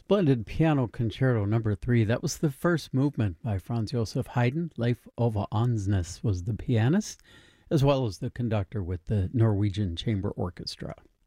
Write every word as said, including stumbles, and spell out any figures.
Splendid Piano Concerto Number Three. That was the first movement by Franz Joseph Haydn. Leif Ove Ansnes was the pianist, as well as the conductor with the Norwegian Chamber Orchestra.